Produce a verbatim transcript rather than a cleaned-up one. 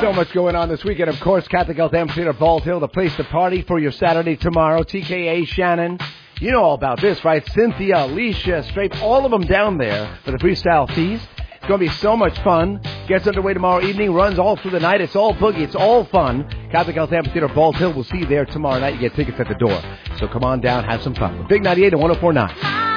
So much going on this weekend. Of course, Catholic Health Amphitheater, Bald Hill, the place to party for your Saturday tomorrow. T K A, Shannon. You know all about this, right? Cynthia, Alicia, Strape, all of them down there for the Freestyle Feast. It's going to be so much fun. Gets underway tomorrow evening, runs all through the night. It's all boogie. It's all fun. Catholic Health Amphitheater, Bald Hill. We'll see you there tomorrow night. You get tickets at the door. So come on down, have some fun. Big ninety-eight and one oh four point nine.